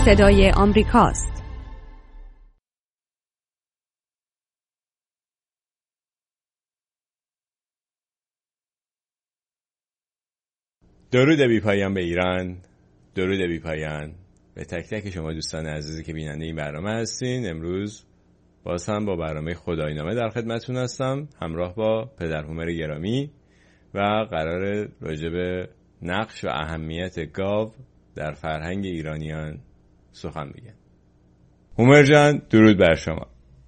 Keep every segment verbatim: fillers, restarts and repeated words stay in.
صدای آمریکاست. درود بی پایان به ایران، درود بی پایان به تک تک شما دوستان عزیزی که بیننده این برنامه هستین. امروز باز هم با برنامه خدایینامه در خدمتتون هستم، همراه با پدر هومر گرامی و قرار راجع به نقش و اهمیت گاو در فرهنگ ایرانیان سخن بگم. هومر جان، درود بر شما.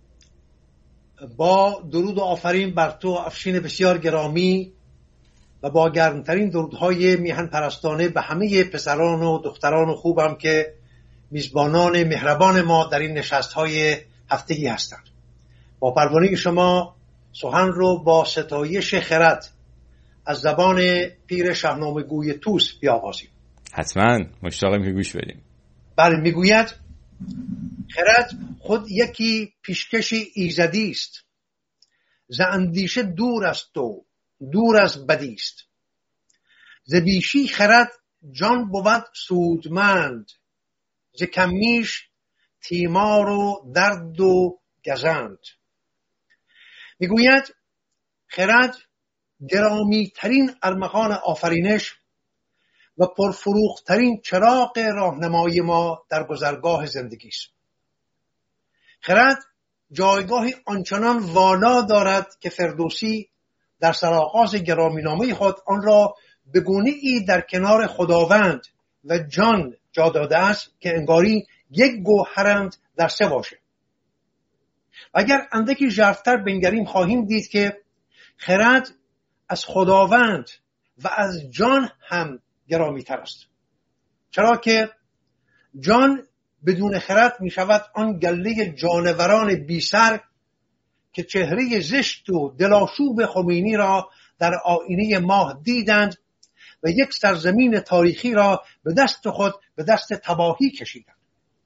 با درود و آفرین بر تو افشین بسیار گرامی و با گرمترین درودهای میهن پرستانه به همه پسران و دختران خوبم که میزبانان مهربان ما در این نشستهای هفتگی هستند. با پروانه شما سخن رو با ستایش خرد از زبان پیر شاهنامه گوی طوس بیاغازیم. حتما مشتاقم که گوش بدیم. بله، میگوید خرد خود یکی پیشکش ایزدی است، ز اندیشه دور است و دور از بدی است. ز بیشی خرد جان بود سودمند، ز کمیش تیمار و درد و گزند. میگوید خرد گرامی ترین ارمغان آفرینش و پرفروغ ترین چراغ راهنمای ما در گذرگاه زندگی است. خرد جایگاهی آنچنان والا دارد که فردوسی در سرآغاز گرامینامه خود آن را به گونه‌ای در کنار خداوند و جان جا داده است که انگاری یک گوهرند در سه واژه. اگر اندکی ژرف‌تر بنگریم خواهیم دید که خرد از خداوند و از جان هم گرامی تر است، چرا که جان بدون خرد می شود آن گله جانوران بی سر که چهره زشت و دلاشوب خمینی را در آینه ماه دیدند و یک سرزمین تاریخی را به دست خود به دست تباهی کشیدند.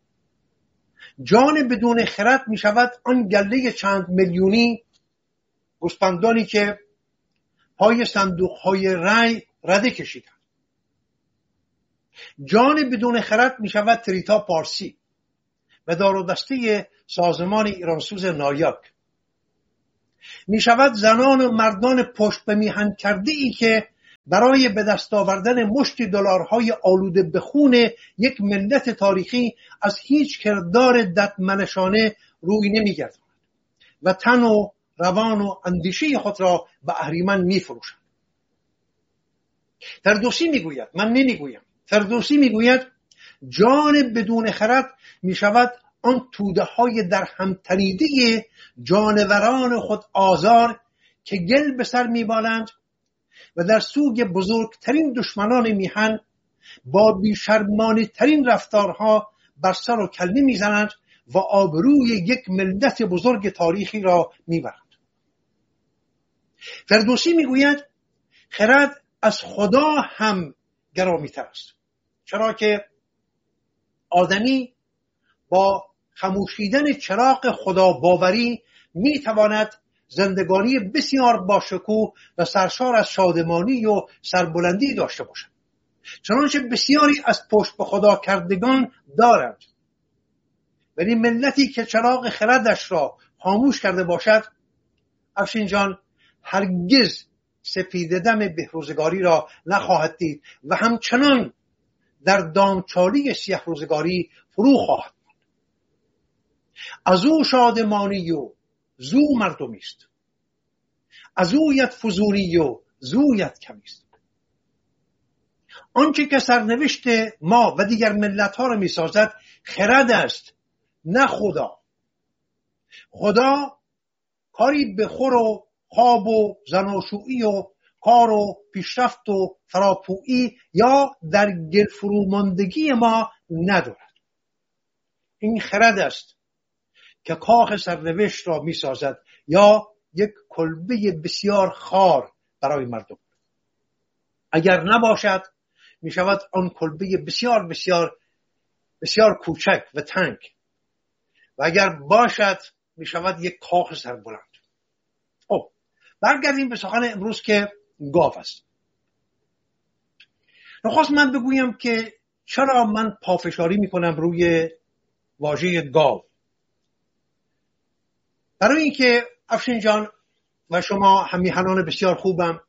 جان بدون خرد می شود آن گله چند میلیونی گوسپندانی که پای صندوق‌های رای رده کشیدند. جان بدون خرد می شود تریتا پارسی و دار و دسته سازمان ایرانسوز نایاک. می شود زنان و مردان پشت به میهن کرده ای که برای به دست آوردن مشتی دلارهای آلوده به خون یک ملت تاریخی از هیچ کردار ددمنشانه روی نمی‌گرداند و تن و روان و اندیشه خود را به اهریمن می‌فروشند. فردوسی میگوید، من نمیگویم، فردوسی میگوید جان بدون خرد می شود آن توده های در هم تنیده جانوران خود آزار که گل به سر می بالند و در سوگ بزرگترین دشمنان میهن با بیشرمانه ترین رفتارها بر سر و کله می زنند و آبروی یک ملت بزرگ تاریخی را می برند. فردوسی می گوید خرد از خدا هم گرامی تر است، چرا که آدمی با خموشیدن چراغ خدا باوری می تواند زندگانی بسیار باشکوه و سرشار از شادمانی و سربلندی داشته باشد، چنانچه بسیاری از پشت به خدا کردگان دارند. ولی ملتی که چراغ خردش را خاموش کرده باشد، افشین جان، هرگز سپید دم بهروزگاری را نخواهد دید و همچنان در دامچالی سیه روزگاری فرو خواهد بود. از او شادمانی و زو مردمی است، از اویت فزونی و زویت کمی است. آنچه که سرنوشت ما و دیگر ملت ها را می سازد خرد است، نه خدا. خدا کاری به خور و خواب و زناشویی و کار و پیشرفت و فراپویی یا در گل فروماندگی ما ندارد. این خرد است که کاخ سرنوشت را می سازد یا یک کلبه بسیار خار برای مردم. اگر نباشد می شود آن کلبه بسیار بسیار بسیار کوچک و تنگ، و اگر باشد می شود یک کاخ سربلند. او برگردیم به سخن امروز که گاو است. نخواست من بگویم که چرا من پافشاری میکنم روی واژه گاو؟ برای اینکه افشین جان و شما همیهنان بسیار خوبم،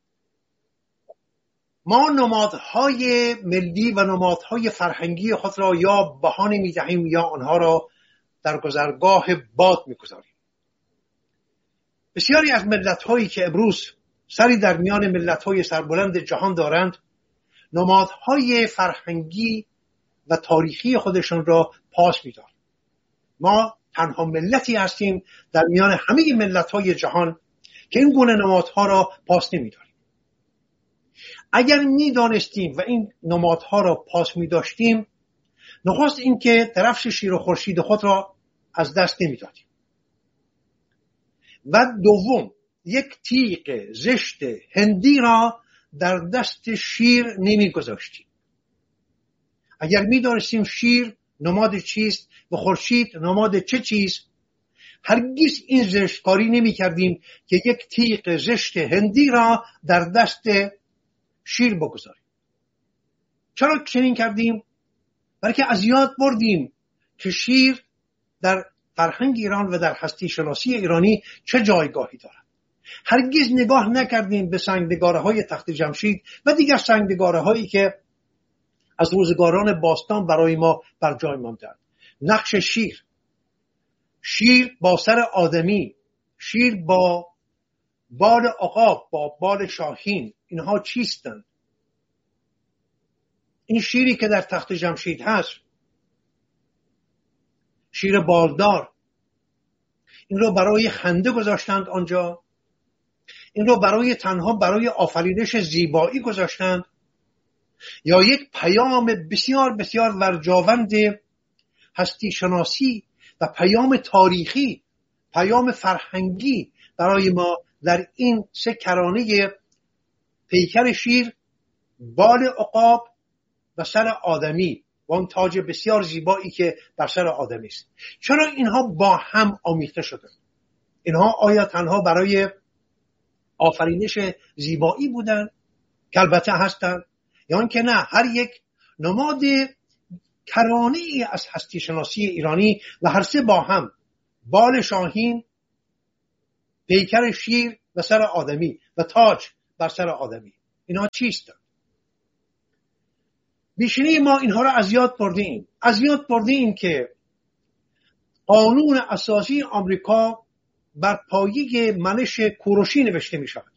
ما نمادهای ملی و نمادهای فرهنگی خود را یا بهانه می‌دهیم یا آنها را در گذرگاه باد می‌گذاریم. بسیاری از ملت‌هایی که امروز سری در میان ملت‌های سربلند جهان دارند، نمادهای فرهنگی و تاریخی خودشان را پاس می‌دهند. ما تنها ملتی هستیم در میان همه ملت‌های جهان که این گونه نمادها را پاس نمی‌دهیم. اگر می‌دانستیم و این نمادها را پاس می‌داشتیم، نخست این که درفش شیر و خورشید خود را از دست نمی‌دادیم و دوم یک تیغ زشت هندی را در دست شیر نمی‌گذاشتیم. اگر می‌دانستیم شیر نماد چیست و خورشید نماد چه چیز، هرگز این زشتکاری نمی‌کردیم که یک تیغ زشت هندی را در دست شیر بگذاریم. چرا چنین کردیم؟ برای که از یاد بردیم که شیر در فرهنگ ایران و در هستی شناسی ایرانی چه جایگاهی دارد. هرگز نگاه نکردیم به سنگدگاره‌های تخت جمشید و دیگر سنگدگاره‌هایی که از روزگاران باستان برای ما بر جای ماندند. نقش شیر، شیر با سر آدمی، شیر با بال عقاب، با بال شاهین، اینها چیستند؟ این شیری که در تخت جمشید هست، شیر بالدار، این رو برای خنده گذاشتند آنجا؟ این رو برای تنها برای آفرینش زیبایی گذاشتند؟ یا یک پیام بسیار بسیار ورجاوند هستی شناسی و پیام تاریخی، پیام فرهنگی برای ما در این سه کرانه پیکر شیر، بال عقاب و سر آدمی و اون تاج بسیار زیبایی که بر سر آدمی است، چرا اینها با هم آمیخته شده؟ اینها آیا تنها برای آفرینش زیبایی بودن که البته هستند، یا اینکه نه، هر یک نماد کرانه ای از هستی شناسی ایرانی و هر سه با هم، بال شاهین، پیکر شیر و سر آدمی و تاج بر سر آدمی، اینها چیست؟ بیشینی ما اینها را از یاد بردیم. از یاد بردیم که قانون اساسی آمریکا بر پایه منش کوروشی نوشته می شود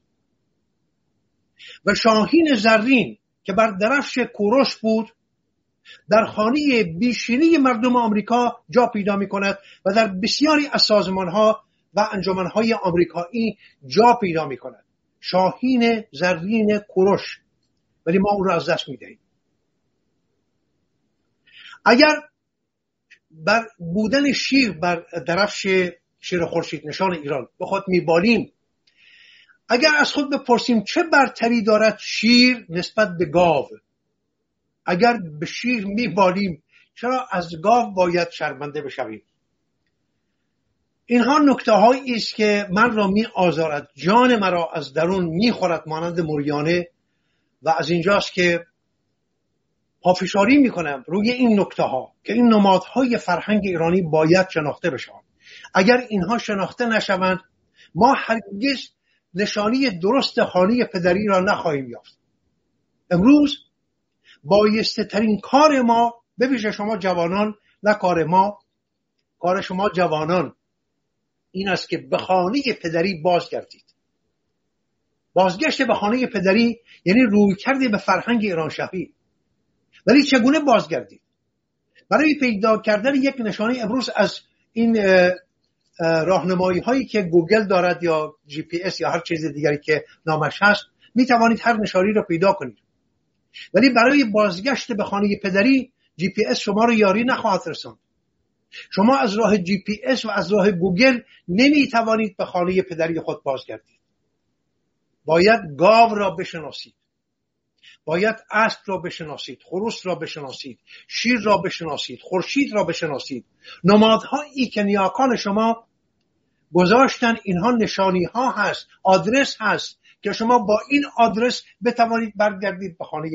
و شاهین زرین که بر درفش کوروش بود در خانه بیشینی مردم آمریکا جا پیدا می کند و در بسیاری از سازمانها و انجمنهای آمریکایی جا پیدا می کند. شاهین زرین کوروش، ولی ما اون را از دست می دهیم. اگر بر بودن شیر بر درفش شیر خورشید نشان ایران به خود میبالیم، اگر از خود بپرسیم چه برتری دارد شیر نسبت به گاو، اگر به شیر میبالیم چرا از گاو باید شرمنده بشویم؟ اینها نکته هایی است که من را می آزارد، جان مرا از درون میخورد مانند موریانه و از اینجاست که پافشاری میکنم روی این نکته ها که این نمادهای فرهنگ ایرانی باید شناخته بشوند. اگر اینها شناخته نشوند ما هرگز نشانی درست خانه پدری را نخواهیم یافت. امروز بایسته ترین کار ما، ببینید شما جوانان، نه کار ما، کار شما جوانان این است که به خانه پدری بازگردید. بازگشت به خانه پدری یعنی روی کرده به فرهنگ ایران شهری. ولی چگونه بازگردید؟ برای پیدا کردن یک نشانه امروز از این راهنمایی هایی که گوگل دارد یا جی پی اس یا هر چیز دیگری که نامش هست، می توانید هر نشانی را پیدا کنید. ولی برای بازگشت به خانه پدری جی پی اس شما رو یاری نخواهد رساند. شما از راه جی پی اس و از راه گوگل نمی توانید به خانه پدری خود بازگردید. باید گاو را بشناسید، باید اسب را بشناسید، خروس را بشناسید، شیر را بشناسید، خورشید را بشناسید. نمادهایی که نیاکان شما گذاشتن، اینها نشانی ها هست، آدرس هست که شما با این آدرس بتوانید برگردید به خانه پدری.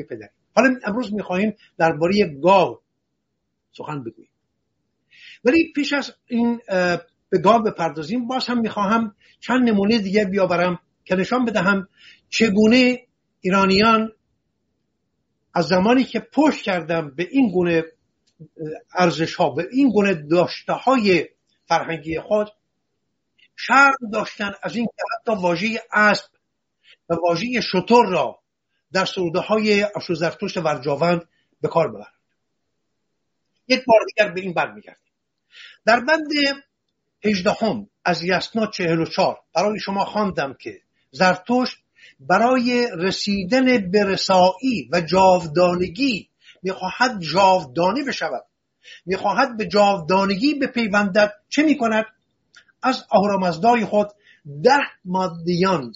حالا امروز میخواهیم درباره گاو سخن بگوییم، ولی پیش از این به گاو بپردازیم باز هم میخواهم چند نمونه دیگه بیاورم که نشان بدهم چگونه ایرانیان از زمانی که پشت کردم به این گونه ارزش ها، به این گونه داشته های فرهنگی خود، شرم داشتن از این که حتی واژه اسب و واژه شتر را در سروده های اشو زرتشت ورجاوند به کار ببرند. یک بار دیگر به این برمیگردیم. در بند هجدهم از یسنا چهل و چهار برای شما خواندم که زرتشت برای رسیدن به رسایی و جاودانگی میخواهد جاودانه بشود، میخواهد به جاودانگی بپیوندد. چه میکند؟ از اهورامزدای خود ده مادیان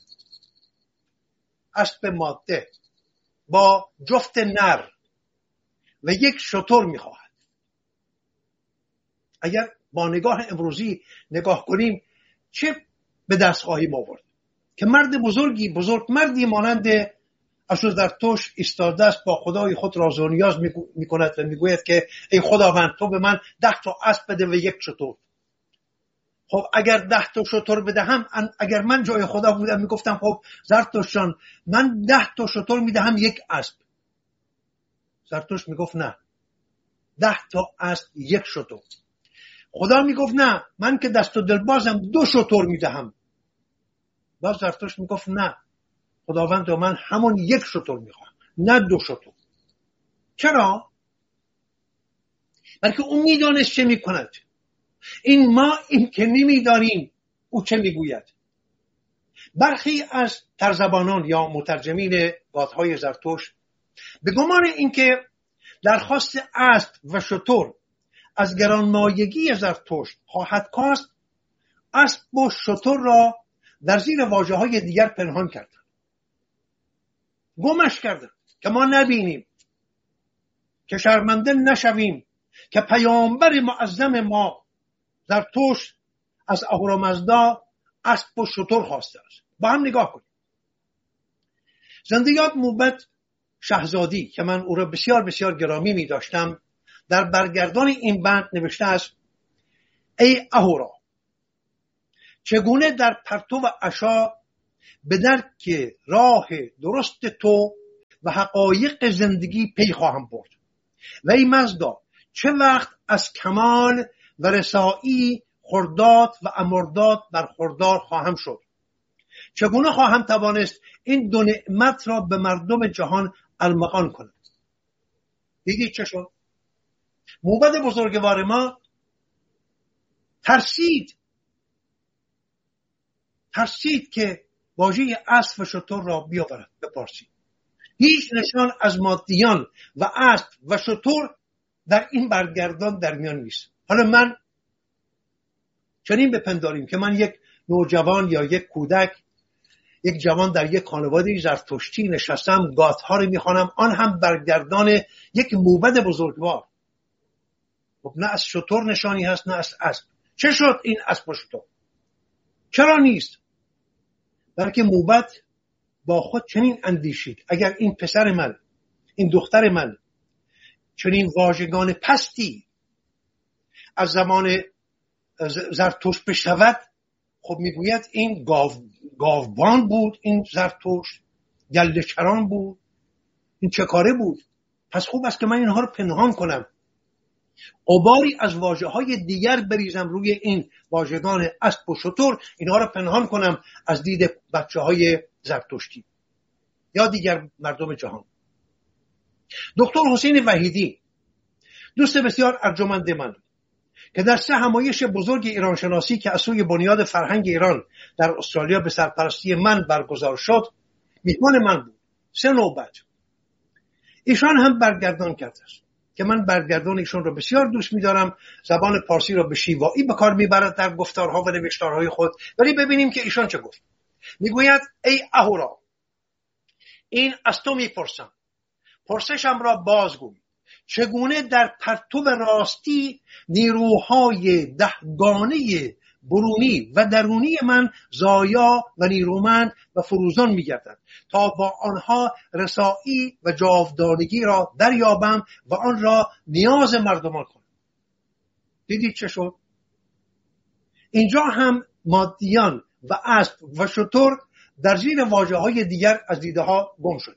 اسب ماده با جفت نر و یک شتر میخواهد. اگر با نگاه امروزی نگاه کنیم چه به دست خواهیم آورد که مرد بزرگی بزرگ مردی مانند اشو زرتشت ایستاده است، با خدای خود راز و نیاز میکند و میگوید که ای خداوند تو به من ده تا اسب بده و یک شتر. خب اگر ده تا شتر بدهم، اگر من جای خدا بودم میگفتم خب زرتشت جان من ده تا شتر میدهم یک اسب. زرتشت میگفت نه، ده تا اسب یک شتر. خدا میگفت نه، من که دست و دلبازم دو شتر میدهم. باز زرتشت میگفت نه، خداوند و من همون یک شتر میخوام، نه دو شتر. چرا؟ بلکه اون میدانست چه میکند. این ما این که نمیدانیم او چه میگوید. برخی از ترزبانان یا مترجمین گاتهای زرتشت به گمان اینکه درخواست اسب و شتر از گرانمایگی زرتشت خواهد کاست، اسب و شتر را در زیر واژه های دیگر پنهان کردند، گمش کردند که ما نبینیم، که شرمنده نشویم که پیامبر معظم ما زرتشت از اهورامزدا اسب و شتر خواسته است. با هم نگاه کنیم. زنده یاد موبد شهزادی که من او را بسیار بسیار گرامی می داشتم، در برگردان این بند نوشته است: ای اهورا، چگونه در پرتو و عشا به درک راه درست تو و حقایق زندگی پی خواهم برد، و ای مزدا، چه وقت از کمال و رسایی خرداد و امرداد بر خردار خواهم شد. چگونه خواهم توانست این دو نعمت را به مردم جهان ارمغان کنم. دیدید چه شد؟ موبد بزرگوار ما ترسید ترسید که واژه اسب و شتر را بیاورد به پارسی. هیچ نشان از مادیان و اسب و شتر در این برگردان در میان نیست. حالا من چنین بپنداریم که من یک نوجوان یا یک کودک، یک جوان در یک خانواده زرتشتی نشستم، گاتها رو میخوانم، آن هم برگردان یک موبد بزرگوار. خب نه از شتر نشانی هست نه از اسب. چه شد این اسب و شتر؟ چرا نیست؟ بلکه موبد با خود چنین اندیشید: اگر این پسر من، این دختر من چنین واژگان پستی از زمان زرتشت بشود، خب میگوید این گاو گاوبان بود، این زرتشت گله چران بود، این چه کاره بود؟ پس خوب است که من اینها رو پنهان کنم، غباری از واژه های دیگر بریزم روی این واژگان اسب و شتر، اینها رو پنهان کنم از دید بچه های زرتشتی یا دیگر مردم جهان. دکتر حسین وحیدی، دوست بسیار ارجمند من، که در سه همایش بزرگ ایرانشناسی که از سوی بنیاد فرهنگ ایران در استرالیا به سرپرستی من برگزار شد میهمان من بود، سه نوبت. ایشان هم برگردان کرده است که من برگردان ایشان را بسیار دوست می‌دارم. زبان پارسی را به شیوایی به کار میبرد در گفتارها و نوشتارهای خود. ولی ببینیم که ایشان چه گفت. میگوید: ای اهورا، این از تو میپرسم، پرسشم را بازگوی. چگونه در پرتو راستی نیروهای دهگانه برونی و درونی من زایا و نیرومند و فروزان می‌گردد تا با آنها رسایی و جاودانگی را دریابم و آن را نیاز مردمان کنم. دیدید چه شد؟ اینجا هم مادیان و اسب و شتر در زیر واژه‌های دیگر از دیده ها گم شده.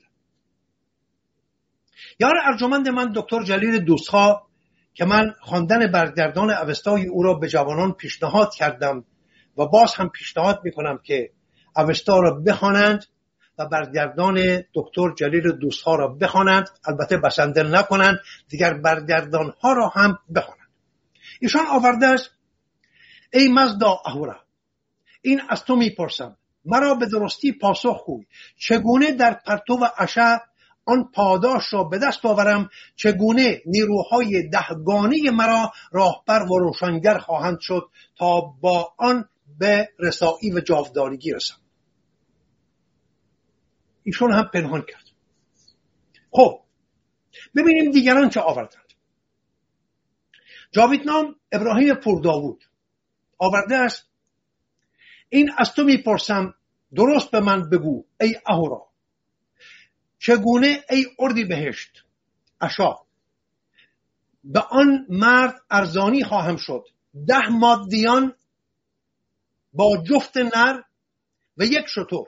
یار ارجمند من دکتر جلیل دوستخواه که من خواندن برگردان اوستای او را به جوانان پیشنهاد کردم و باز هم پیشنهاد میکنم که اوستا را بخوانند و برگردان دکتر جلیل دوستخواه را بخوانند، البته بسنده نکنند، دیگر برگردان ها را هم بخوانند. ایشان آورده است: ای مزدا اهورا، این از تو میپرسم، مرا به درستی پاسخ گوی، چگونه در پرتو عشا آن پاداش را به دست آورم، چگونه نیروهای دهگانه مرا راهبر و روشنگر خواهند شد تا با آن به رسایی و جاودانگی رسم. ایشون هم پنهان کرد. خب ببینیم دیگران چه آوردند. جاویدنام ابراهیم پورداوود آورده است: این از تو میپرسم، درست به من بگو ای اهورا، چگونه ای اردی بهشت عشا به آن مرد ارزانی خواهم شد، ده مادیان با جفت نر و یک شتر.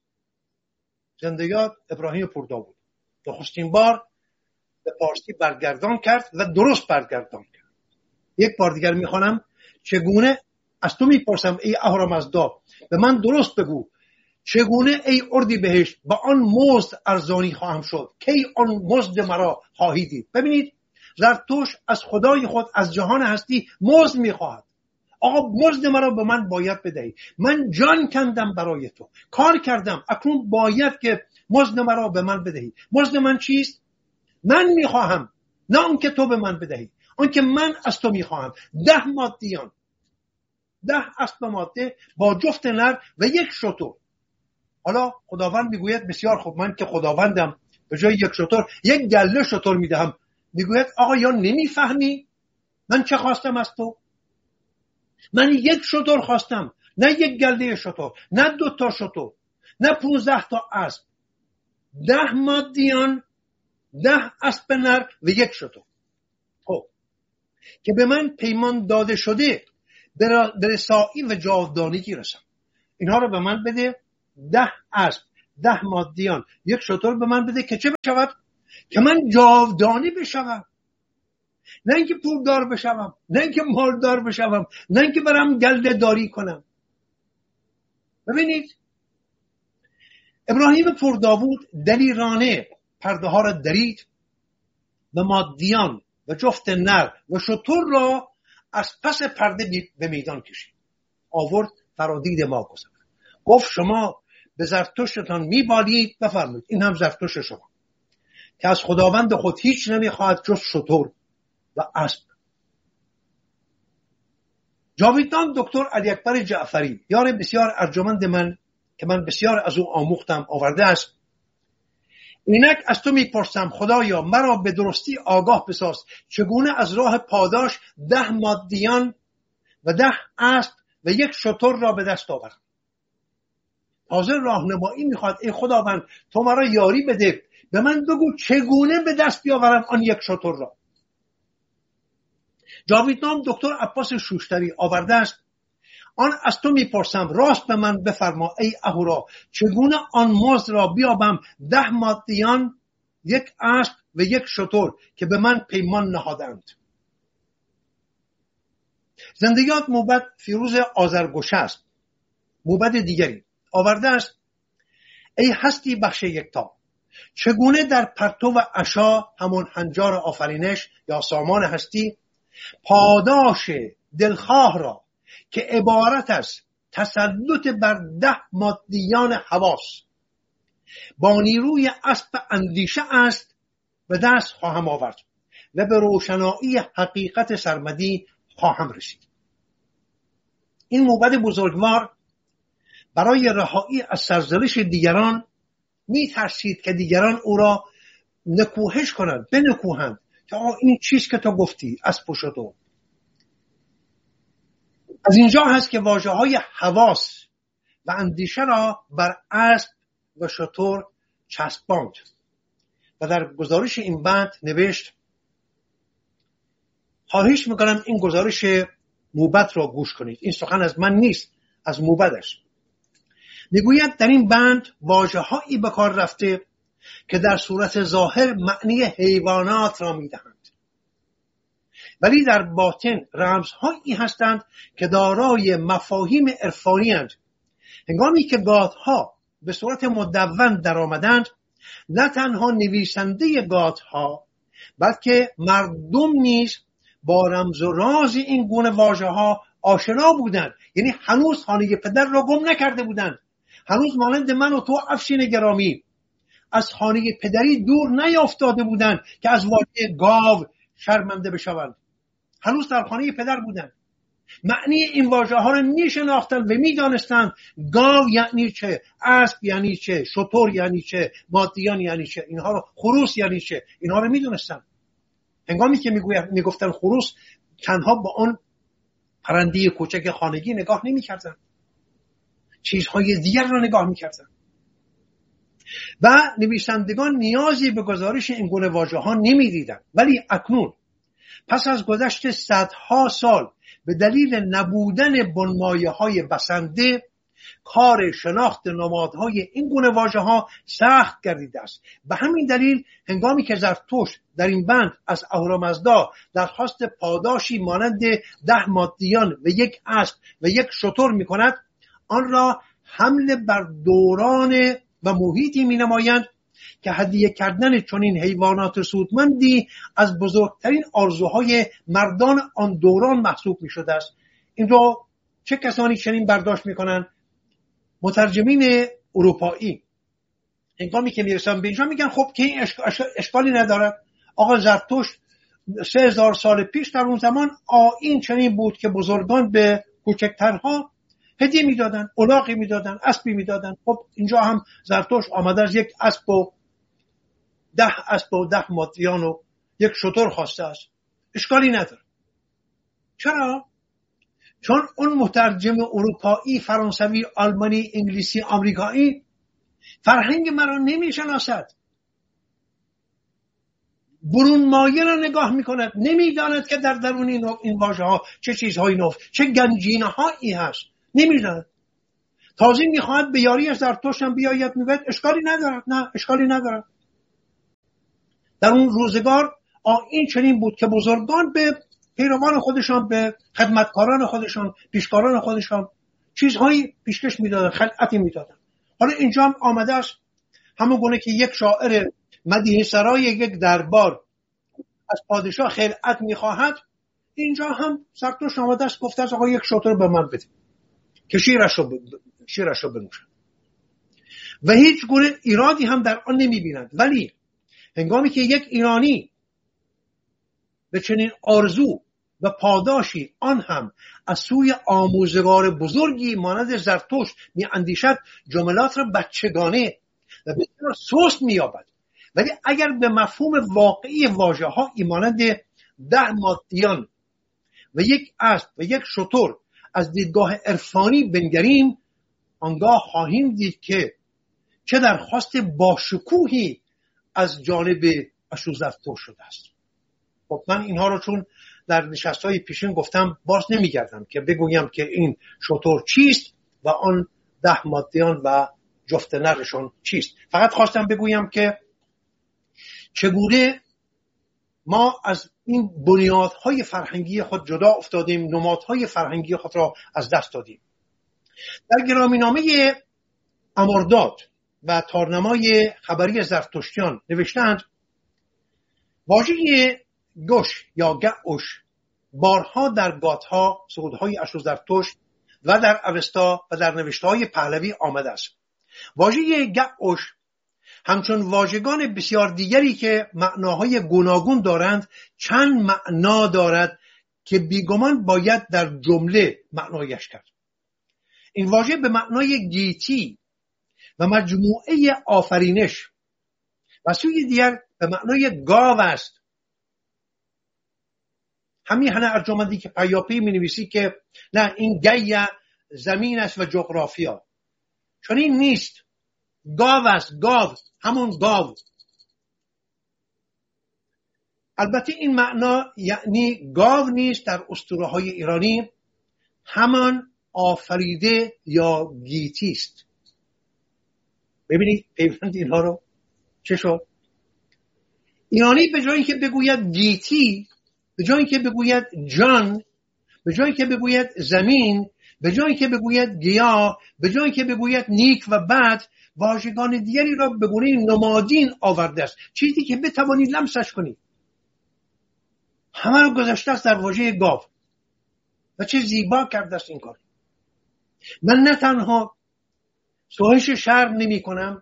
زنده یاد ابراهیم پورداوود نخستین بار به پارسی برگردان کرد و درست برگردان کرد. یک بار دیگر میخوانم: چگونه از تو میپرسم ای اهورامزدا، به من درست بگو، چگونه ای اردی بهشت با آن مزد ارزانی خواهم شد، کی آن مزد مرا خواهی دید. ببینید زرتشت از خدای خود، از جهان هستی مزد میخواهد. آقا مزد مرا به من باید بدهی، من جان کندم برای تو، کار کردم، اکنون باید که مزد مرا به من بدهی. مزد من چیست؟ من میخواهم، نه اون که تو به من بدهی، اون که من از تو میخواهم. ده مادیان، ده اسب ماده با جفت نر و یک شتر. حالا خداوند میگوید بسیار خوب، من که خداوندم به جای یک شتر یک گله شتر میدهم. میگوید آقا یا نمیفهمی من چه خواستم از تو؟ من یک شتر خواستم، نه یک گله شتر، نه دو تا شتر، نه پونزده تا اسب. ده مادیان، ده اسب نر و یک شتر. خب که به من پیمان داده شده به رسایی و جاودانگی رسم. اینها رو به من بده. ده اسب، ده مادیان، یک شتر به من بده که چه بشود؟ که من جاودانی بشوم، نه اینکه پولدار بشوم، نه اینکه مالدار بشوم، نه اینکه برم گله داری کنم. ببینید ابراهیم پورداوود دلیرانه پرده ها را درید و مادیان و جفت نر و شتر را از پس پرده به میدان کشید، آورد فرادید ما گذاشت. گفت شما به زرتشتتان میبالید، بفرمایید این هم زرتشت شما که از خداوند خود هیچ نمیخواهد جز شتر و اسب. جاویدنام دکتر علی اکبر جعفری، یار بسیار ارجمند من که من بسیار از او آموختم، آورده است: اینک از تو میپرسم خدایا، مرا به درستی آگاه بساز، چگونه از راه پاداش ده مادیان و ده اسب و یک شتر را به دست آورم. حاضر راهنمایی میخواد. ای خداوند تو مرا یاری بده، به من بگو چگونه به دست بیاورم آن یک شتر را. جاویدنام دکتر عباس شوشتری آورده است: آن از تو میپرسم، راست به من بفرما ای اهورا، چگونه آن مزد را بیابم، ده مادیان، یک اسب و یک شتر که به من پیمان نهادند. زندگیات موبد فیروز آذرگوشه است. موبد دیگری آورده است: ای هستی بخش یکتا، چگونه در پرتو و عشا، همون هنجار آفرینش یا سامان هستی، پاداش دلخواه را که عبارت از تسلط بر ده مادیان حواس با نیروی اسب اندیشه است به دست خواهم آورد و به روشنایی حقیقت سرمدی خواهم رسید. این موبد بزرگوار برای رهایی از سرزنش دیگران می ترسید که دیگران او را نکوهش کنند، بنکوهند که آه این چیز که تو گفتی از پشتو از اینجا هست که واژه های حواس و اندیشه را بر اسب و شتر چسباند و در گزارش این بند نوشت. خواهش میکنم این گزارش موبد را گوش کنید. این سخن از من نیست، از موبدش. میگوید در این بند واژه هایی به کار رفته که در صورت ظاهر معنی حیوانات را میدهند، ولی در باطن رمزهایی هستند که دارای مفاهیم عرفانی اند. هنگامی که گاتها به صورت مدون در آمدند، نه تنها نویسنده گاتها بلکه مردم نیز با رمز و راز این گونه واژه ها آشنا بودند. یعنی هنوز خانه پدر را گم نکرده بودند. هنوز مانند من و تو افشین گرامی از خانه پدری دور نیافتاده بودند که از واژه گاو شرمنده بشوند. هنوز در خانه پدر بودند. معنی این واژه ها را می شناختند و می دانستند گاو یعنی چه، اسب یعنی چه، شتر یعنی چه، مادیان یعنی چه، اینها رو، خروس یعنی چه، اینها رو می دونستند. هنگامی که می گفتن خروس، تنها با اون پرنده کوچک خانگی نگاه نمی کردن، چیزهای دیگر را نگاه می کردن. و نویسندگان نیازی به گزارش این گونه واژه ها نمی دیدن. ولی اکنون پس از گذشت صدها سال به دلیل نبودن بنمایه های بسنده، کار شناخت نمادهای این گونه واژه ها سخت گردیده است. به همین دلیل هنگامی که زرتشت در این بند از اهورامزدا درخواست پاداشی مانند ده مادیان و یک اسب و یک شتر می کند، آن را حمله بر دوران و محیطی می نمایند که هدیه کردن چنین حیوانات سودمندی از بزرگترین آرزوهای مردان آن دوران محسوب می شده است. این رو چه کسانی چنین برداشت می کنند؟ مترجمین اروپایی. هنگامی که می رسن به اینجا میگن خب که این اشکالی ندارد. آقا زرتشت سه هزار سال پیش در اون زمان آیین چنین بود که بزرگان به کوچکترها هدیه میدادن، الاغی میدادن، اسبی میدادن. خب اینجا هم زرتشت آمده از یک اسب و ده اسب و ده مادیان و یک شتر خواسته است. اشکالی نداره. چرا؟ چون اون مترجم اروپایی، فرانسوی، آلمانی، انگلیسی، آمریکایی فرهنگ مرا نمیشناسد. برون مایه را نگاه میکند، نمیداند که در درون این واژه ها چه چیزهایی نفت، چه گنجینه هایی هست. نمیداند. تازه میخواهد به یاری از زرتشت هم بیاید، میگوید اشکالی ندارد. نه، اشکالی ندارد. در اون روزگار این چنین بود که بزرگان به پیروان خودشان، به خدمتکاران خودشان، پیشکاران خودشان چیزهایی پیشکش میدادن، خلعتی میدادن. حالا اینجا هم آمده است همون گونه که یک شاعر مدیحه سرای یک دربار از پادشاه خلعت میخواهد، اینجا هم زرتشت آمده است گفته است آقا یک شتر به من بده که شیرش رو شیرش رو بنوشن و هیچ گونه ایرادی هم در آن نمیبینند. ولی هنگامی که یک ایرانی به چنین آرزو و پاداشی، آن هم از سوی آموزگار بزرگی مانند زرتشت می اندیشد، جملات را بچگانه و بسیار سست می یابد. ولی اگر به مفهوم واقعی واژه ها مانند ده مادیان و یک اسب و یک شتر از دیدگاه عرفانی بنگریم، آنگاه خواهیم دید که چه درخواست باشکوهی از جانب اشوزرتشت شده است. خب من اینها رو چون در نشست‌های پیشین گفتم باز نمیگردم که بگویم که این شتر چیست و آن ده مادیان و جفت نرشون چیست. فقط خواستم بگویم که چگونه ما از این بنیادهای فرهنگی خود جدا افتادیم، نمادهای فرهنگی خود را از دست دادیم. در گرامینامه امرداد و تارنمای خبری زرتشتیان نوشتند واژه گوش یا گعوش بارها در گاتها، سرودهای اشوزرتشت و در اوستا و در نوشته‌های پهلوی آمده است. واژه گعوش همچون واژگان بسیار دیگری که معناهای گوناگون دارند چند معنا دارد که بیگمان باید در جمله معنایش کرد. این واژه به معنای گیتی و مجموعه آفرینش و سوی دیگر به معنای گاو است. همین همه ارجمندی که پیاپی می نویسی که نه این گیه زمین است و جغرافیا، چون این نیست. گاو است، گاو، همون گاو. البته این معنا یعنی گاو نیست در اسطوره های ایرانی، همان آفریده یا گیتی است. ببینید پیوند اینها رو چه شد؟ ایرانی به جایی که بگوید گیتی، به جایی که بگوید جان، به جایی که بگوید زمین، به جایی که بگوید گیاه، به جایی که بگوید نیک و بد، واژگان دیگری را به گونه نمادین آورده است، چیزی که بتوانید لمسش کنید. همه رو گذاشته است در واژه گاو و چه زیبا کرده است این کار. من نه تنها سوهش شرم نمی کنم،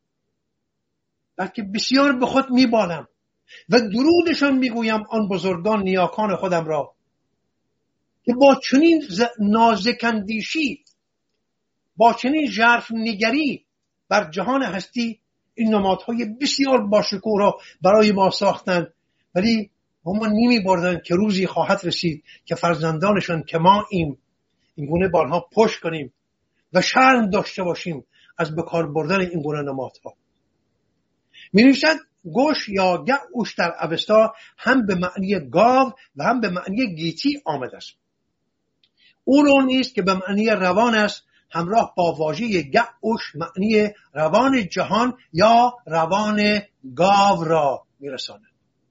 بلکه بسیار به خود می بالم و درودشان می گویم آن بزرگان نیاکان خودم را که با چنین نازکندیشی، با چنین ژرف نگری بر جهان هستی این نمادهای بسیار باشکوه را برای ما ساختند، ولی ما نمی بردن که روزی خواهد رسید که فرزندانشان که ما این این گونه با آنها پشت کنیم و شرم داشته باشیم از بکار بردن این گونه نمادها. می نویسد گوش یا گعوش در اوستا هم به معنی گاو و هم به معنی گیتی آمده است. او رو نیست که به معنی روان است، همراه با واژه گعوش معنی روان جهان یا روان گاو را میرساند.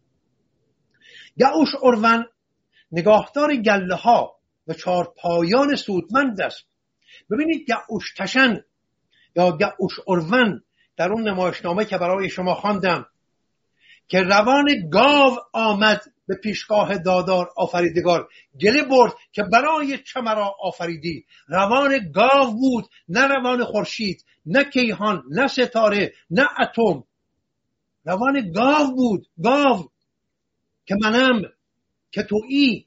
گعوش اروان نگاهدار گله ها و چارپایان سودمند است. ببینید گعوش تشن یا گعوش اروان در اون نمایشنامه که برای شما خواندم که روان گاو آمد به پیشگاه دادار آفریدگار، گله برد که برای چه مرا آفریدی. روان گاو بود، نه روان خورشید، نه کیهان، نه ستاره، نه اتم. روان گاو بود، گاو که منم، که تویی.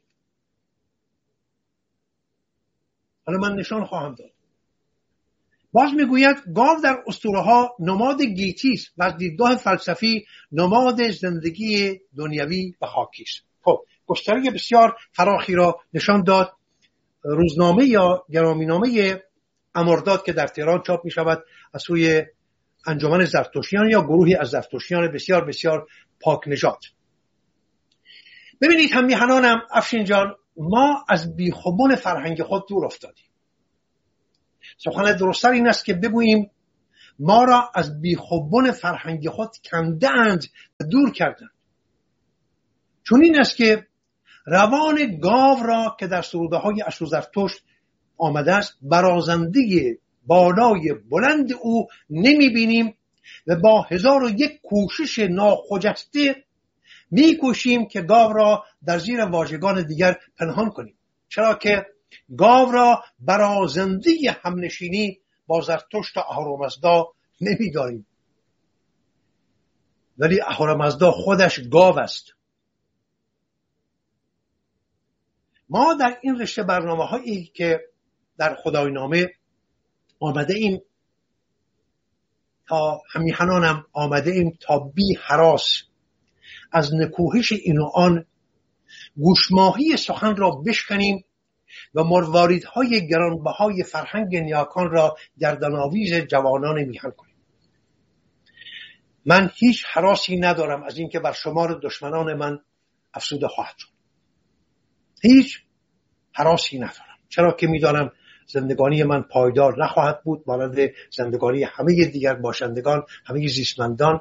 حالا من نشان خواهم داد. باز میگوید گاو در اسطوره ها نماد گیتی است و از دیدگاه فلسفی نماد زندگی دنیوی و خاکی است. خب گستره بسیار فراخی را نشان داد. روزنامه یا گرامینامه امرداد که در تهران چاپ می شود از سوی انجمن زرتشتیان یا گروهی از زرتشتیان بسیار بسیار پاک نژاد. ببینید هم میهنانم افشین جان، ما از بیخوبون فرهنگ خود دور افتادیم. سخن درست‌تر این است که بگوییم ما را از بیخوبون فرهنگ خود کندند و دور کردند. چون این است که روان گاو را که در سروده های اشو زرتشت آمده است، برازنده بالای بلند او نمی بینیم و با هزار و یک کوشش ناخجسته می کوشیم که گاو را در زیر واژگان دیگر پنهان کنیم، چرا که گاو را برازنده همنشینی با زرتشت و اهورامزدا نمی داریم. ولی اهورامزدا خودش گاو است. ما در این رشته برنامه هایی که در خدای نامه آمده ایم تا همیهنانم آمده ایم تا بی هراس از نکوهش این و آن گوشماهی سخن را بشکنیم و مرواریدهای گرانبهای فرهنگ نیاکان را گردن‌آویز جوانان میهن کنیم. من هیچ هراسی ندارم از اینکه بر شمار دشمنان من افسوده خواهد شد. هیچ هراسی ندارم، چرا که میدانم زندگانی من پایدار نخواهد بود مانند زندگانی همه دیگر باشندگان، همه زیستمندان.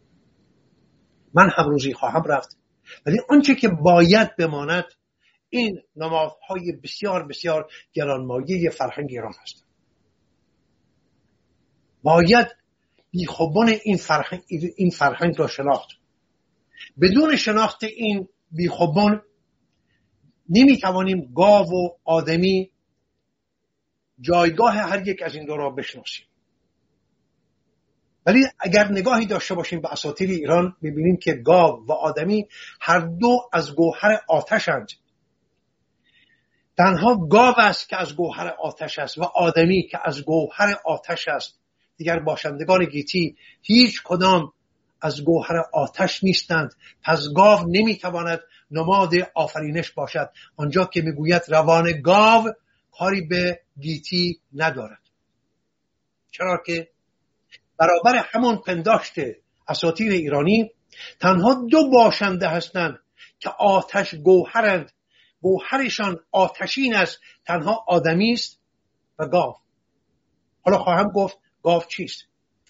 من هم روزی خواهم رفت، ولی آنچه که باید بماند این نمادهای بسیار بسیار گرانمایه فرهنگ ایران هستند. باید بیخوبان این فرهنگ این فرهنگ را شناخت. بدون شناخت این بیخوبان نمیتوانیم گاو و آدمی جایگاه هر یک از این دو را بشناسیم. ولی اگر نگاهی داشته باشیم به اساطیر ایران میبینیم که گاو و آدمی هر دو از گوهر آتشند. تنها گاو است که از گوهر آتش است و آدمی که از گوهر آتش است. دیگر باشندگان گیتی هیچ کدام از گوهر آتش نیستند. پس گاو نمیتواند نماد آفرینش باشد، آنجا که میگوید روان گاو کاری به گیتی ندارد. چرا که برابر همون پنداشت اساطیر ایرانی تنها دو باشنده هستند که آتش گوهرند، گوهرشان آتشین است، تنها آدمی است و گاو. حالا خواهم گفت گاو چیست.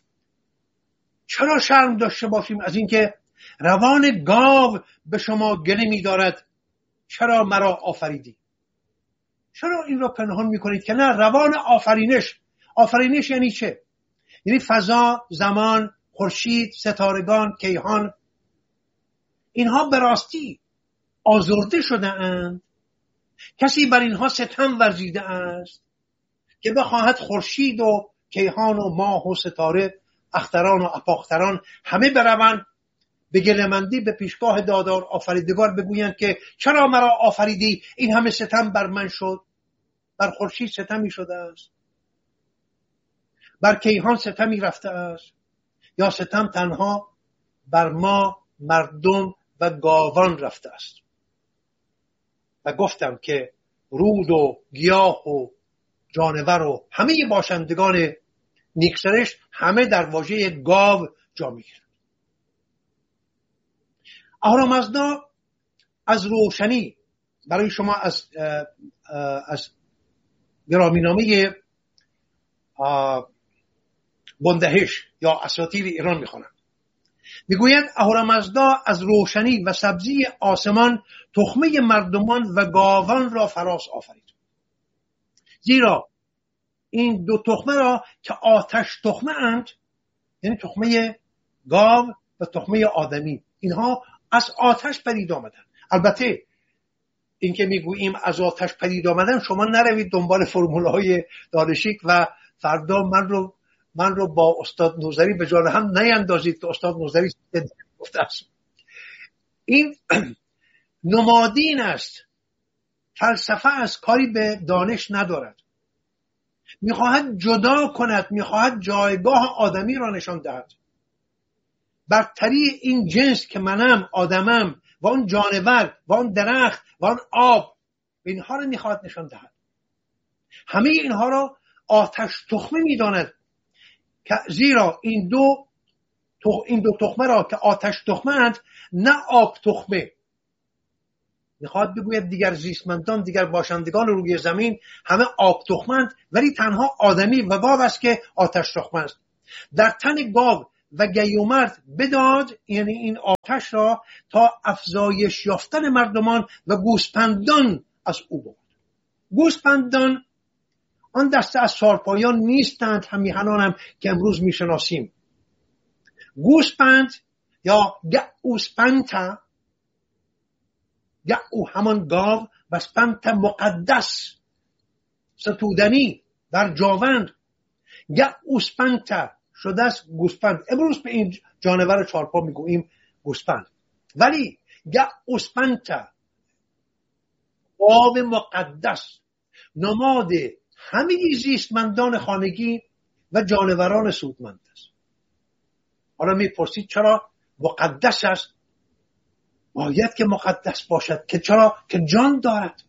چرا شرم داشته باشیم از اینکه روان گاو به شما گله می دارد چرا مرا آفریدی؟ چرا این را پنهان می کنید که نه، روان آفرینش. آفرینش یعنی چه؟ یعنی فضا، زمان، خورشید، ستارگان، کیهان، اینها به راستی آزرده شده اند. کسی بر اینها ستم ورزیده است که بخواهد خورشید و کیهان و ماه و ستاره، اختران و اپاختران همه بروند به گله‌مندی به پیشگاه دادار آفریدگار بگویند که چرا مرا آفریدی؟ این همه ستم بر من شد. بر خورشید ستمی شده است، بر کیهان ستمی رفته است، یا ستم تنها بر ما مردم و گاوان رفته است. و گفتم که رود و گیاه و جانور و همه باشندگان نیکسرشت همه در واژه گاو جا میگیرند. اهورامزدا از روشنی برای شما از از گرامینامه بندهش یا اساطیر ایران میخونم. میگوید اهورامزدا از روشنی و سبزی آسمان تخمه مردمان و گاوان را فراس آفرید، زیرا این دو تخمه را که آتش تخمه اند، یعنی تخمه گاو و تخمه آدمی، اینها از آتش پدید آمدن. البته این که میگوییم از آتش پدید آمدن، شما نروید دنبال فرمولهای دانشیک و فردا من رو من رو با استاد نوذری به جان هم نیندازید که استاد نوذری گفته است. این نمادین است، فلسفه از کاری به دانش ندارد. میخواهد جدا کند، میخواهد جایگاه آدمی را نشان دهد. برتری این جنس که منم، آدمم و اون جانور و اون درخت و اون آب، اینها رو میخواهد نشان دهد. همه اینها را آتش تخمه میداند، زیرا این دو این دو تخمه را که آتش تخمه اند، نه آب تخمه. میخواد بگوید دیگر زیستمندان، دیگر باشندگان روی زمین همه آب تخمه اند، ولی تنها آدمی و گاو است که آتش تخمه است. در تن گاو و گیومرد بداد، یعنی این آتش را، تا افزایش یافتن مردمان و گوسپندان از او بود. گوسپندان آن دسته از چارپایان نیستند همیهنان هم که امروز میشناسیم. گوسپند یا گوسپنتا، گو همان گاو و سپنتا مقدس، ستودنی در جاوند. گوسپنتا شده است گوسپند. امروز به این جانور چارپا میگوییم گوسپند، ولی گوسپنتا گاو مقدس نماد همه زیستمندان خانگی و جانوران سودمند است. حالا میپرسید چرا مقدس است؟ باید که مقدس باشد که چرا؟ که جان دارد.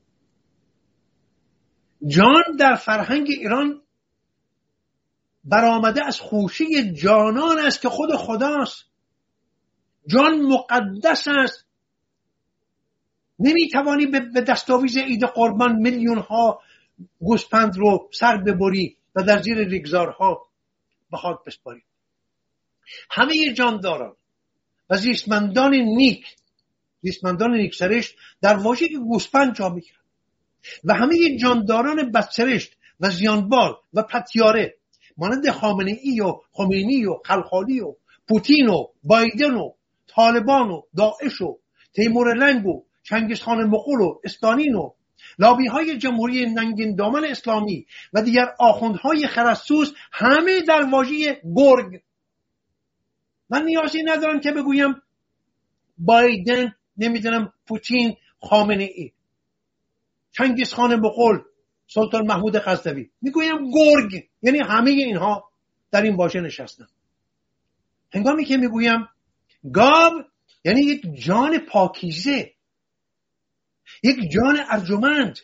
جان در فرهنگ ایران برآمده از خوشی جانان است که خود خداست. جان مقدس است. نمیتوانی به دستاویز عید قربان میلیون ها گوسپند رو سر ببری و در زیر ریگزارها به خاک بسپاری. همه جانداران و زیستمندان نیک، زیستمندان نیکسرشت در واژه گوسپند جا میگیرند و همه جانداران بدسرشت و زیانبار و پتیاره مانند خامنه ای و خمینی و خلخالی و پوتین و بایدن و طالبان و داعش و تیمور لنگ و چنگیزخان مغول و استالین و لابی های جمهوری ننگین دامن اسلامی و دیگر آخوندهای خرسوس، همه در واژه گرگ. من نیازی ندارم که بگویم بایدن، نمیدونم پوتین، خامنه ای، چنگیزخان مغول، سلطان محمود غزنوی. میگویم گرگ، یعنی همه اینها در این واژه نشستن. هنگامی که میگویم گاو، یعنی یک جان پاکیزه، یک جان ارجمند،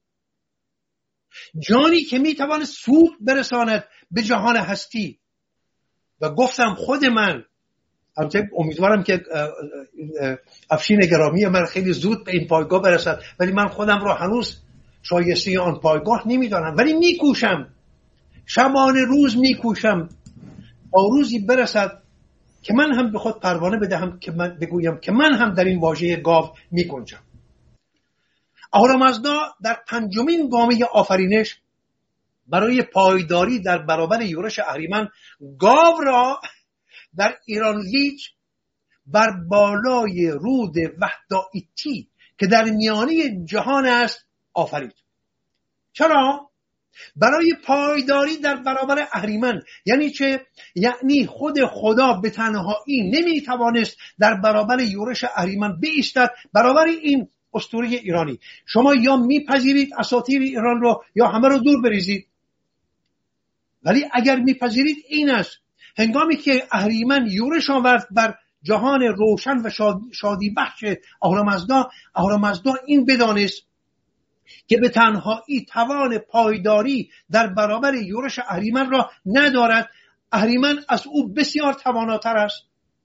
جانی که میتواند سود برساند به جهان هستی. و گفتم خود من، البته امیدوارم که افشین گرامی من خیلی زود به این پایگاه برسد، ولی من خودم را هنوز شایسته آن پایگاه نمیدانم، ولی میکوشم، شبانه روز میکوشم تا روزی برسد که من هم به خود پروانه بدهم، که من بگویم که من هم در این واژه گاو میگنجم. اهورامزدا در پنجمین گامه آفرینش برای پایداری در برابر یورش اهریمن، گاو را در ایرانویچ بر بالای رود وحدائیتی که در میانه جهان است آفرید. چرا؟ برای پایداری در برابر اهریمن. یعنی چه؟ یعنی خود خدا به تنهایی نمیتوانست در برابر یورش اهریمن بایستد، برابر این اسطوره ایرانی. شما یا میپذیرید اساطیر ایران رو یا همه رو دور بریزید. ولی اگر میپذیرید این است، هنگامی که اهریمن یورش آورد بر جهان روشن و شادی بخش اهورامزدا، اهورامزدا این بدانست که به تنهایی توان پایداری در برابر یورش اهریمن را ندارد. اهریمن از او بسیار تواناتر است.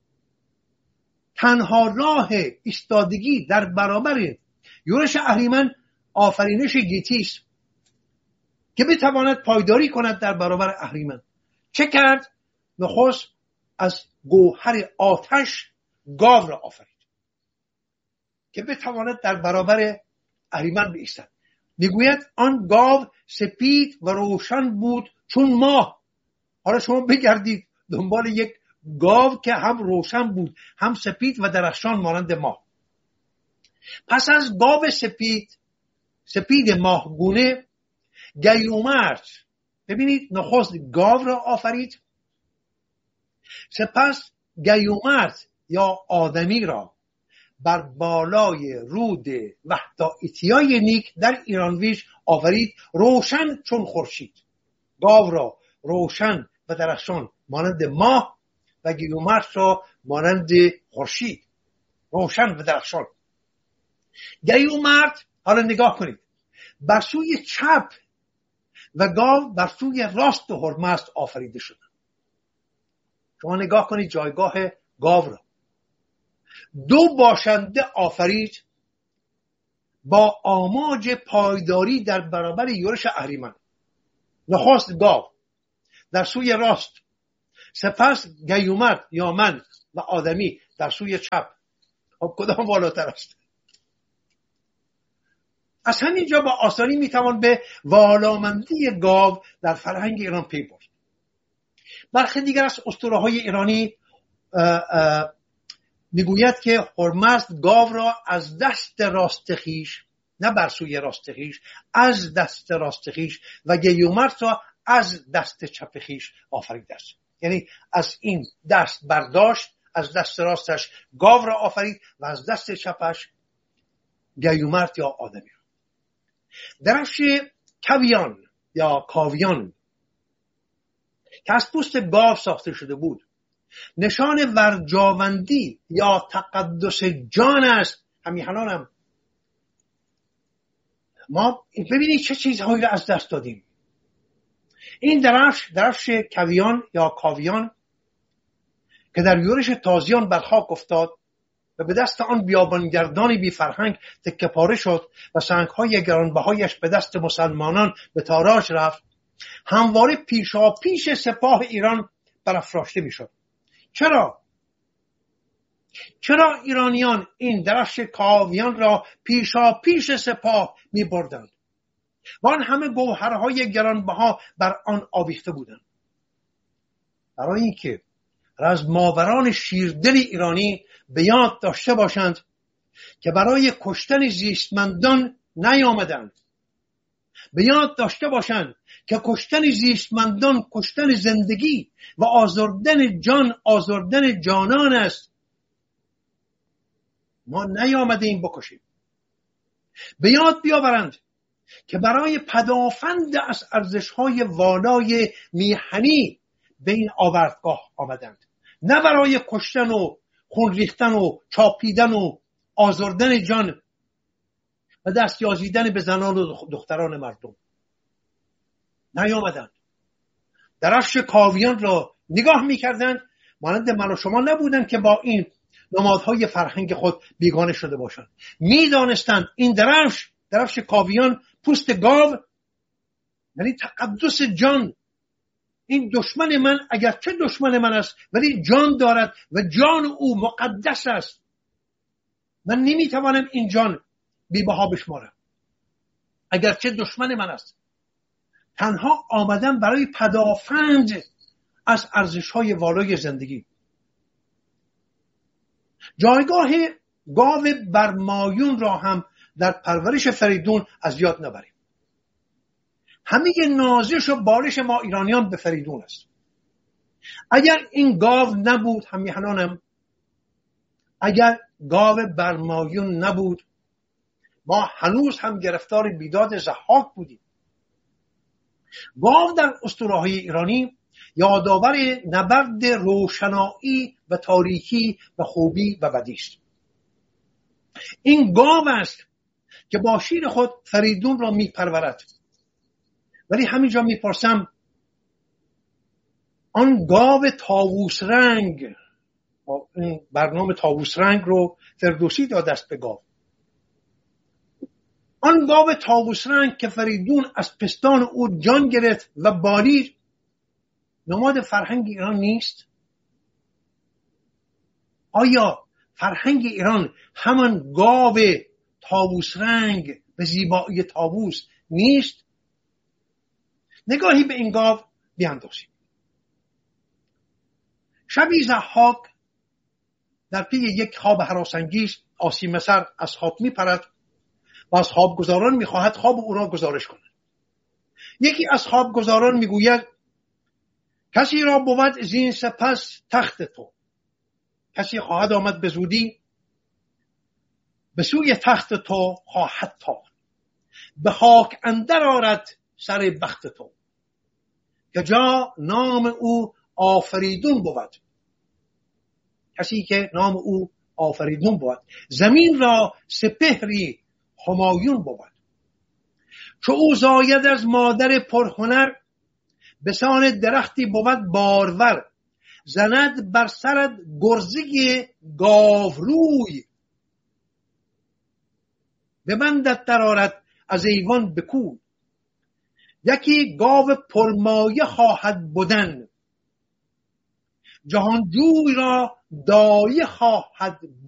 تنها راه ایستادگی در برابر یورش اهریمن آفرینش گیتی است که بتواند پایداری کند در برابر اهریمن. چه کرد؟ نخست از گوهر آتش گاو را آفرید که بتواند در برابر اهریمن بایستد. میگوید آن گاو سپید و روشن بود چون ماه. حالا شما بگردید دنبال یک گاو که هم روشن بود هم سپید و درخشان مانند ماه. پس از گاو سپید سپید ماهگونه گیومرد، ببینید نخست گاو را آفرید، سپس گیومرد یا آدمی را بر بالای رود وحدائیتیای نیک در ایرانویش آفرید، روشن چون خورشید. گاو را روشن و درخشان مانند ماه و گیومرد را مانند خورشید، روشن و درخشان. گیومرد، حالا نگاه کنید، بر سوی چپ و گاو بر سوی راست هرمزد آفریده شد. شما نگاه کنید جایگاه گاو را. دو باشنده آفرید با آماج پایداری در برابر یورش اهریمن. نخست گاو در سوی راست، سپس گیومرد یا من و آدمی در سوی چپ. خب کدام بالاتر است؟ از همینجا با آسانی میتوان به والامندی گاو در فرهنگ ایران پی برد. برخی دیگر از اسطوره‌های ایرانی میگوید که هرمزد گاو را از دست راست خویش، نه بر سوی راست خویش، از دست راست خویش، و گیومرد را از دست چپ خویش آفریده است. یعنی از این دست برداشت، از دست راستش گاو را آفرید و از دست چپش گیومرد یا آدمی را. درفش کویان یا کاویان که از پوست گاو ساخته شده بود نشان ورجاوندی یا تقدس جان است. همیهنان هم ما ببینید چه چیزهایی را از دست دادیم. این درفش درفش کویان یا کاویان که در یورش تازیان بر خاک افتاد و به دست آن بیابانگردانی بی فرهنگ تکه پاره شد و سنگ‌های گرانبهایش به دست مسلمانان به تاراج رفت، همواره پیشا پیش سپاه ایران برافراشته میشد. چرا؟ چرا ایرانیان این درفش کاویان را پیشا پیش سپاه می بردند و آن همه گوهرهای گرانبها بر آن آویخته بودند؟ برای اینکه رزماوران شیردل ایرانی به یاد داشته باشند که برای کشتن زیستمندان نیامدند، به یاد داشته باشند که کشتن زیستمندان کشتن زندگی و آزردن جان آزردن جانان است. ما نیامدیم بکشیم. به یاد بیاورند که برای پدافند از ارزش‌های والای میهنی به این آوردگاه آمدند، نه برای کشتن و خون ریختن و چاپیدن و آزردن جان. و دست یازیدن به زنان و دختران مردم. نیامدند. درفش کاویان را نگاه میکردند، مانند من و شما نبودند که با این نمادهای فرهنگ خود بیگانه شده باشند. میدانستند این درفش، درفش کاویان، پوست گاو، یعنی تقدس جان. این دشمن من اگرچه دشمن من است ولی جان دارد و جان او مقدس است. من نمیتوانم این جان بی بها بشمارم اگرچه دشمن من است. تنها آمدم برای پدافند از ارزش‌های والای زندگی. جایگاه گاو برمایون را هم در پرورش فریدون از یاد نبریم. همه نازش و بالش ما ایرانیان به فریدون است. اگر این گاو نبود همیهنانم، اگر گاو برمایون نبود، ما هنوز هم گرفتار بیداد ضحاک بودیم. گاو در اسطوره‌های ایرانی یادآور نبرد روشنایی و تاریکی و خوبی و بدی است. این گاو است که با شیر خود فریدون را میپرورد. ولی همینجا میپرسم، آن گاو طاووس رنگ، این برنامه طاووس رنگ رو فردوسی داد است به گاو، آن گاو طاووس رنگ که فریدون از پستان او جان گرفت و بالید، نماد فرهنگ ایران نیست؟ آیا فرهنگ ایران همان گاو طاووس رنگ به زیبایی طاووس نیست؟ نگاهی به این گاو بیاندازیم. شبی ضحاک در پی یک خواب هراسانگیز آسیمه سر از خواب میپرد و از خوابگزاران میخواهد خواب او را گزارش کند. یکی از خوابگزاران میگوید کسی را بود زین سپس تخت تو. کسی خواهد آمد به زودی به سوی تخت تو خواهد تاخت، به خاک اندر آرد سر بخت تو، که جا نام او آفریدون بود. کسی که نام او آفریدون بود، زمین را سپهری همایون بود. چو او زاید از مادر پرهنر، بسان درختی بود بارور. زند بر سرت گرزی گاوروی، ببندت در آرد از ایوان بکوی. یکی گاو پرمایه خواهد بودن، جهانجوی را دایه خواهد